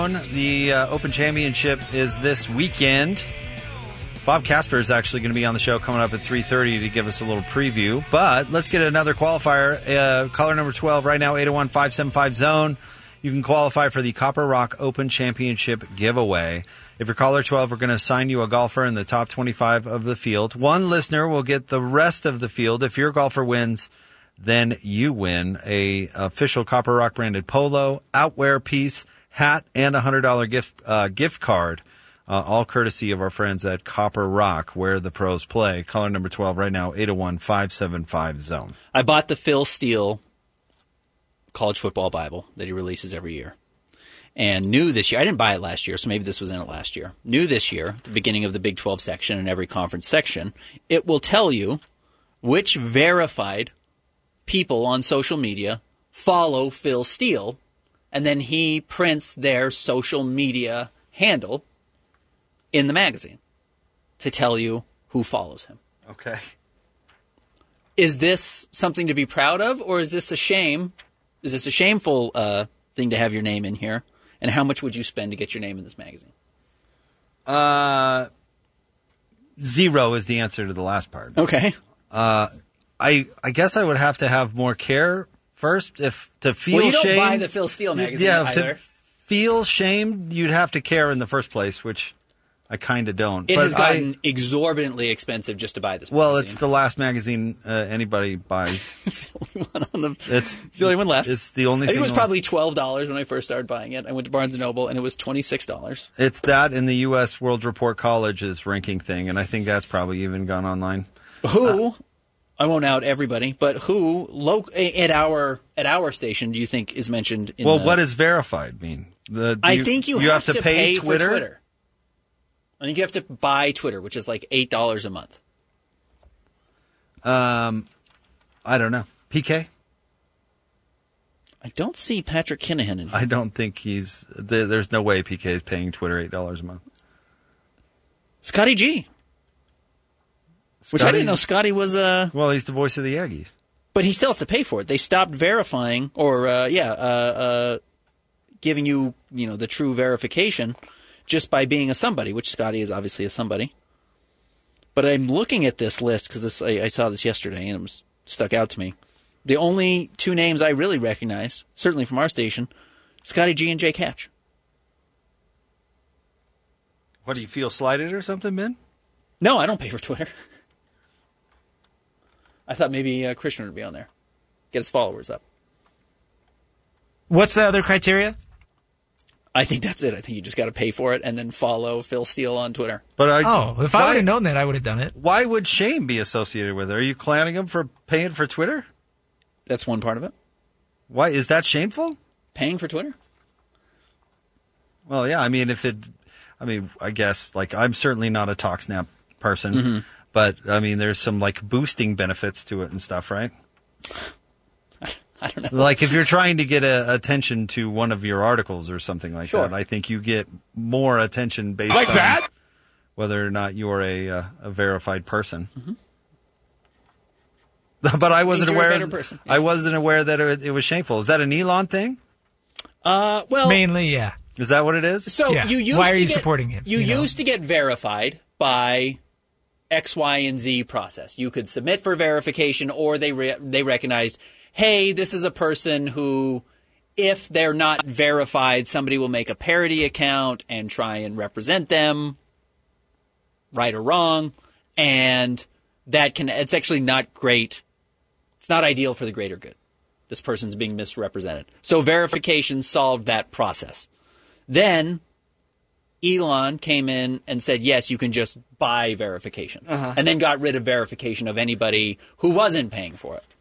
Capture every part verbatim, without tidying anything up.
The uh, Open Championship is this weekend. Bob Casper is actually going to be on the show coming up at three thirty to give us a little preview. But let's get another qualifier. Uh, caller number twelve right now, eight oh one, five seven five, zone. You can qualify for the Copper Rock Open Championship giveaway. If you're caller twelve, we're going to assign you a golfer in the top twenty-five of the field. One listener will get the rest of the field. If your golfer wins, then you win a official Copper Rock branded polo, outwear piece, hat, and a one hundred dollars gift uh, gift card, uh, all courtesy of our friends at Copper Rock, where the pros play. Caller number twelve right now, eight oh one, five seven five, zone. I bought the Phil Steele College Football Bible that he releases every year. And knew this year, I didn't buy it last year, so maybe this was in it last year. Knew this year, at the beginning of the Big twelve section and every conference section, it will tell you which verified people on social media follow Phil Steele, and then he prints their social media handle in the magazine to tell you who follows him. Okay. Is this something to be proud of, or is this a shame? Is this a shameful uh, thing to have your name in here? And how much would you spend to get your name in this magazine? Uh, zero is the answer to the last part. Okay. Uh, I I guess I would have to have more care first if to feel well, you don't shame. buy the Phil Steele magazine yeah, either. To feel shame, you'd have to care in the first place, which I kind of don't. It but has gotten I, exorbitantly expensive just to buy this magazine. Well, it's the last magazine uh, anybody buys. It's the only one on the. It's, it's the only one left. It's the only. I think thing it was on, probably twelve dollars when I first started buying it. I went to Barnes and Noble and it was twenty six dollars. It's that in the U S World Report College's ranking thing, and I think that's probably even gone online. Who? Uh, I won't out everybody, but who lo- at our at our station do you think is mentioned in Well, the, what does verified mean? The, I you, think you, you have, have, to pay, pay Twitter? for Twitter. I think you have to buy Twitter, which is like eight dollars a month. Um, I don't know. P K? I don't see Patrick Kinahan in here. I don't think he's. There, there's no way P K is paying Twitter eight dollars a month. Scotty G. Scotty, Which I didn't know Scotty was uh Well, he's the voice of the Aggies. But he still has to pay for it. They stopped verifying, or uh, yeah, uh, uh, giving you you know the true verification just by being a somebody, which Scotty is obviously a somebody. But I'm looking at this list because I, I saw this yesterday and it was stuck out to me. The only two names I really recognize, certainly from our station, Scotty G and Jake Hatch. What, do you feel slighted or something, Ben? No, I don't pay for Twitter. I thought maybe uh, Christian would be on there. Get his followers up. What's the other criteria? I think that's it. I think you just got to pay for it and then follow Phil Steele on Twitter. But are, oh, if why, I would have known that, I would have done it. Why would shame be associated with it? Are you clowning him for paying for Twitter? That's one part of it. Why is that shameful? Paying for Twitter? Well, yeah. I mean, if it, I mean, I guess like I'm certainly not a TalkSnap person, mm-hmm. but I mean, there's some like boosting benefits to it and stuff, right? I don't know. Like if you're trying to get a, attention to one of your articles or something like sure. that, I think you get more attention based like on that? whether or not you're a uh, a verified person. Mm-hmm. But I wasn't aware. Yeah. I wasn't aware that it, it was shameful. Is that an Elon thing? Uh, well, mainly, yeah. Is that what it is? So yeah. you used why are to you get, supporting him? You, you used know? to get verified by X, Y, and Z process. You could submit for verification, or they re- they recognized, hey, this is a person who, if they're not verified, somebody will make a parody account and try and represent them, right or wrong, and that can. It's actually not great. It's not ideal for the greater good. This person's being misrepresented. So verification solved that process. Then Elon came in and said, yes, you can just buy verification. Uh-huh. And then got rid of verification of anybody who wasn't paying for it.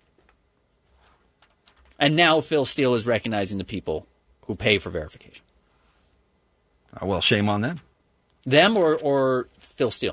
And now Phil Steele is recognizing the people who pay for verification. Uh, well, shame on them. Them or, or Phil Steele?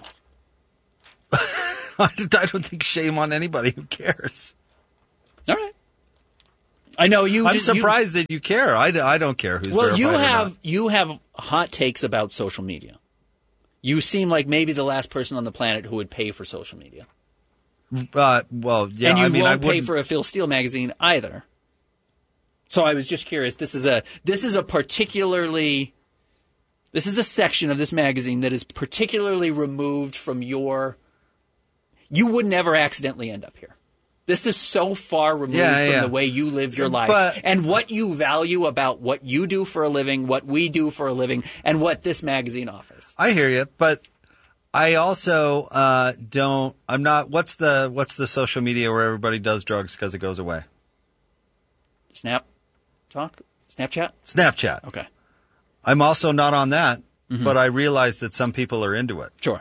I don't think shame on anybody who cares. All right. I know you. I'm just, surprised you, that you care. I, I don't care who's well. verified You or have not. you have hot takes about social media. You seem like maybe the last person on the planet who would pay for social media. Uh, well, yeah. And you I mean, won't I pay for a Phil Steele magazine either. So I was just curious. This is a this is a particularly This is a section of this magazine that is particularly removed from your... You would never accidentally end up here. This is so far removed yeah, from yeah. the way you live your life But, and what you value about what you do for a living, what we do for a living, and what this magazine offers. I hear you, but I also uh, don't. I'm not. What's the What's the social media where everybody does drugs because it goes away? Snap, talk, Snapchat, Snapchat. Okay. I'm also not on that, Mm-hmm. but I realize that some people are into it. Sure.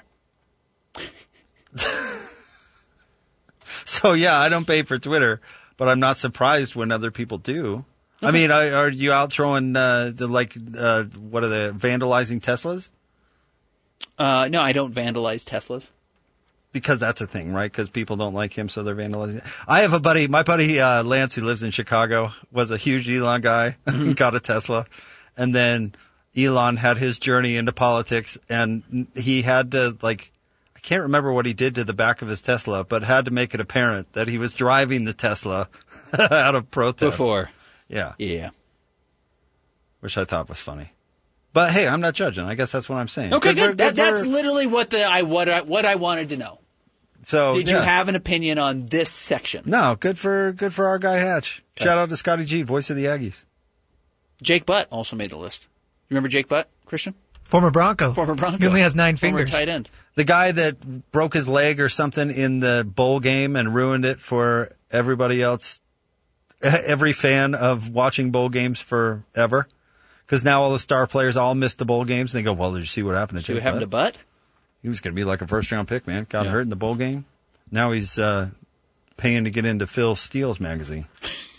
So yeah, I don't pay for Twitter, but I'm not surprised when other people do. Okay. I mean, are, are you out throwing uh, the like uh, what are they vandalizing Teslas? Uh, no, I don't vandalize Teslas. Because that's a thing, right? Because people don't like him, so they're vandalizing. I have a buddy, my buddy uh, Lance, who lives in Chicago, was a huge Elon guy, got a Tesla, and then Elon had his journey into politics, and he had to, like, I can't remember what he did to the back of his Tesla, but had to make it apparent that he was driving the Tesla out of protest. Before. Yeah. Yeah. Which I thought was funny. But hey, I'm not judging. I guess that's what I'm saying. Okay, good. For, good. That, good that's for, literally what the I what I, what I wanted to know. So Did yeah. you have an opinion on this section? No, good for good for our guy Hatch. Okay. Shout out to Scotty G, voice of the Aggies. Jake Butt also made the list. You remember Jake Butt, Christian? Former Bronco. Former Bronco. He only has nine Former fingers. tight end. The guy that broke his leg or something in the bowl game and ruined it for everybody else, every fan of watching bowl games forever. Because now all the star players all missed the bowl games, and they go, well, did you see what happened to See Jake what happened Butt? to Butt? He was going to be like a first-round pick, man. Got Yeah. hurt in the bowl game. Now he's uh, paying to get into Phil Steele's magazine.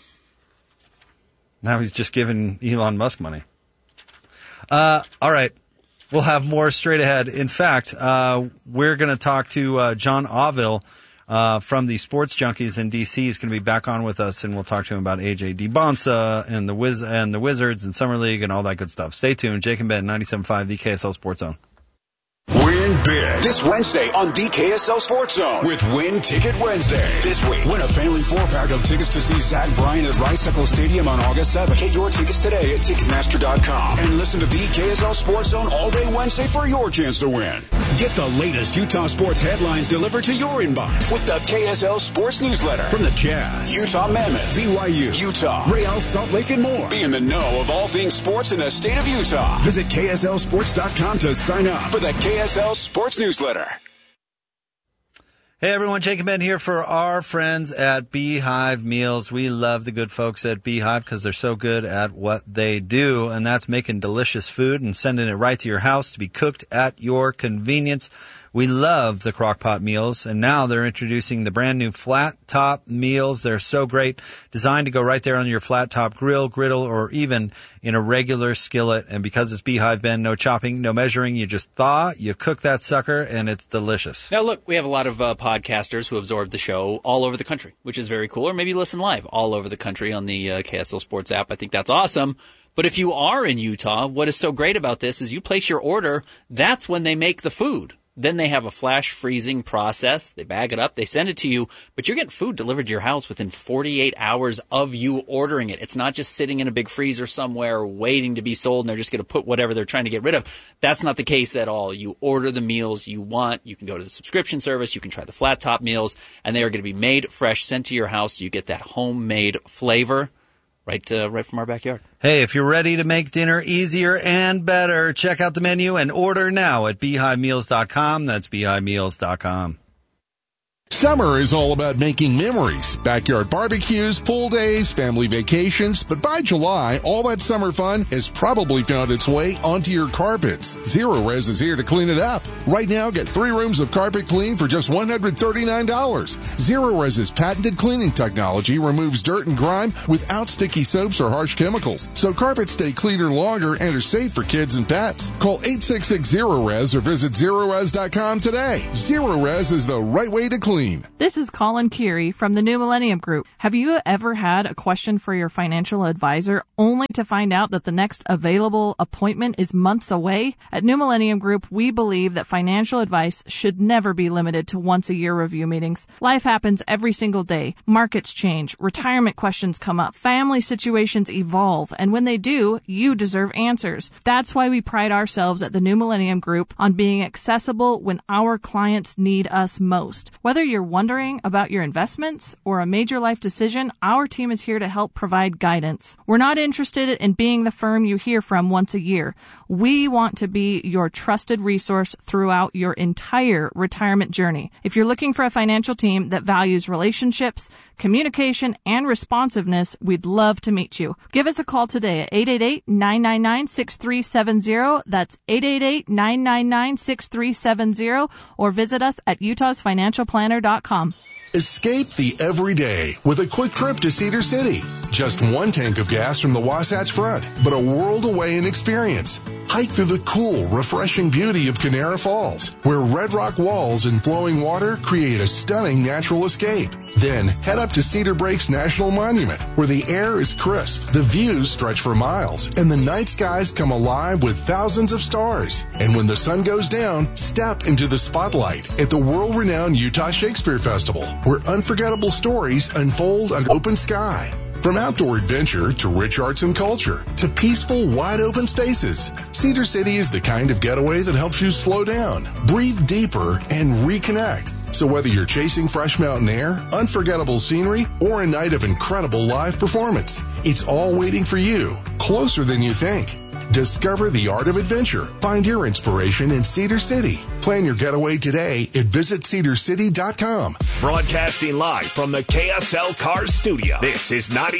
Now he's just giving Elon Musk money. Uh, all right. We'll have more straight ahead. In fact, uh, we're going to talk to uh, John Auvill uh, from the Sports Junkies in D C. He's going to be back on with us, and we'll talk to him about A J DeBonsa and the Wiz and the Wizards and Summer League and all that good stuff. Stay tuned. Jake and Ben, ninety-seven point five, the K S L Sports Zone. Win big this Wednesday on the K S L Sports Zone with Win Ticket Wednesday. This week, win a family four-pack of tickets to see Zach Bryan at Rice-Eccles Stadium on August seventh. Get your tickets today at Ticketmaster dot com and listen to the K S L Sports Zone all day Wednesday for your chance to win. Get the latest Utah sports headlines delivered to your inbox with the K S L Sports Newsletter from the Jazz, Utah Mammoth, B Y U, Utah, Real Salt Lake, and more. Be in the know of all things sports in the state of Utah. Visit K S L Sports dot com to sign up for the K S L Sports Newsletter. Hey everyone, Jake and Ben here for our friends at Beehive Meals. We love the good folks at Beehive because they're so good at what they do, and that's making delicious food and sending it right to your house to be cooked at your convenience. We love the Crock-Pot meals, and now they're introducing the brand new flat top meals. They're so great, designed to go right there on your flat top grill, griddle, or even in a regular skillet. And because it's Beehive, Ben, no chopping, no measuring. You just thaw, you cook that sucker, and it's delicious. Now, look, we have a lot of uh, podcasters who absorb the show all over the country, which is very cool. Or maybe listen live all over the country on the uh, K S L Sports app. I think that's awesome. But if you are in Utah, what is so great about this is you place your order, that's when they make the food. Then they have a flash freezing process. They bag it up. They send it to you. But you're getting food delivered to your house within forty-eight hours of you ordering it. It's not just sitting in a big freezer somewhere waiting to be sold, and they're just going to put whatever they're trying to get rid of. That's not the case at all. You order the meals you want. You can go to the subscription service. You can try the flat top meals, and they are going to be made fresh, sent to your house. So you get that homemade flavor. Right, uh, right from our backyard. Hey, if you're ready to make dinner easier and better, check out the menu and order now at beehive meals dot com. That's beehive meals dot com. Summer is all about making memories. Backyard barbecues, pool days, family vacations. But by July, all that summer fun has probably found its way onto your carpets. Zero Res is here to clean it up. Right now, get three rooms of carpet clean for just one hundred thirty-nine dollars. Zero Res's patented cleaning technology removes dirt and grime without sticky soaps or harsh chemicals. So carpets stay cleaner longer and are safe for kids and pets. Call eight six six zero res or visit zero res dot com today. Zero Res is the right way to clean. clean. This is Colin Keary from the New Millennium Group. Have you ever had a question for your financial advisor only to find out that the next available appointment is months away? At New Millennium Group, we believe that financial advice should never be limited to once a year review meetings. Life happens every single day. Markets change, retirement questions come up, family situations evolve, and when they do, you deserve answers. That's why we pride ourselves at the New Millennium Group on being accessible when our clients need us most. Whether you're wondering about your investments or a major life decision, our team is here to help provide guidance. We're not interested in being the firm you hear from once a year. We want to be your trusted resource throughout your entire retirement journey. If you're looking for a financial team that values relationships, communication, and responsiveness, we'd love to meet you. Give us a call today at eight eight eight, nine nine nine, six three seven zero. That's eight eight eight, nine nine nine, six three seven zero, or visit us at utahs financial planner dot com. Escape the everyday with a quick trip to Cedar City. Just one tank of gas from the Wasatch Front, but a world away in experience. Hike through the cool, refreshing beauty of Canara Falls, where red rock walls and flowing water create a stunning natural escape. Then head up to Cedar Breaks National Monument, where the air is crisp, the views stretch for miles, and the night skies come alive with thousands of stars. And when the sun goes down, step into the spotlight at the world-renowned Utah Shakespeare Festival, where unforgettable stories unfold under open sky. From outdoor adventure to rich arts and culture to peaceful, wide-open spaces, Cedar City is the kind of getaway that helps you slow down, breathe deeper, and reconnect. So whether you're chasing fresh mountain air, unforgettable scenery, or a night of incredible live performance, it's all waiting for you, closer than you think. Discover the art of adventure. Find your inspiration in Cedar City. Plan your getaway today at visit cedar city dot com. Broadcasting live from the K S L Cars studio. This is ninety.